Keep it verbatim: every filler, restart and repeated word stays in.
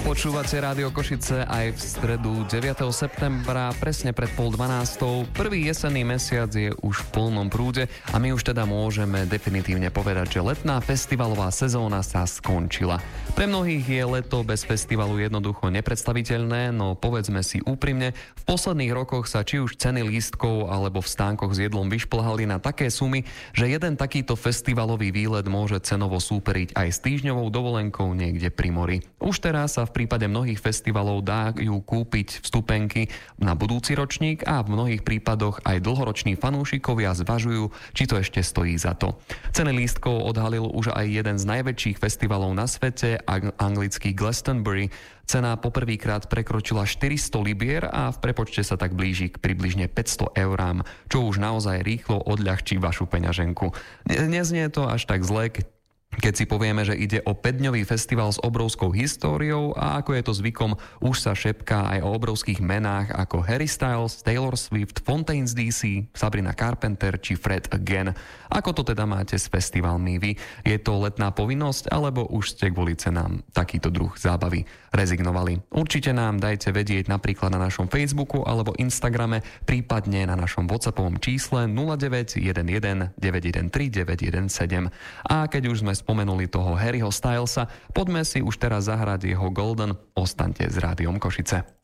Počúvate Rádio Košice aj v stredu deviateho septembra, presne pred pol dvanástou. Prvý jesenný mesiac je už v plnom prúde a my už teda môžeme definitívne povedať, že letná festivalová sezóna sa skončila. Pre mnohých je leto bez festivalu jednoducho nepredstaviteľné, no povedzme si úprimne, v posledných rokoch sa či už ceny lístkov alebo v stánkoch s jedlom vyšplhali na také sumy, že jeden takýto festivalový výlet môže cenovo súperiť aj s týždňovou dovolenkou niekde pri mori. Už teraz sa v prípade mnohých festivalov dajú kúpiť vstupenky na budúci ročník a v mnohých prípadoch aj dlhoroční fanúšikovia zvažujú, či to ešte stojí za to. Ceny lístkov odhalil už aj jeden z najväčších festivalov na svete, anglický Glastonbury. Cena poprvýkrát prekročila štyristo libier a v prepočte sa tak blíži k približne päťsto eurám, čo už naozaj rýchlo odľahčí vašu peňaženku. Neznie to až tak zle, keď si povieme, že ide o päťdňový festival s obrovskou históriou a ako je to zvykom, už sa šepká aj o obrovských menách ako Harry Styles, Taylor Swift, Fontaines dé cé, Sabrina Carpenter či Fred Again. Ako to teda máte s festivalmi vy? Je to letná povinnosť alebo už ste kvôli cenám takýto druh zábavy rezignovali? Určite nám dajte vedieť napríklad na našom Facebooku alebo Instagrame, prípadne na našom WhatsAppovom čísle nula deväť jeden jeden deväť jeden tri deväť jeden sedem. A keď už sme spomenuli toho Harryho Stylesa, poďme si už teraz zahrať jeho Golden. Ostaňte s Rádiom Košice.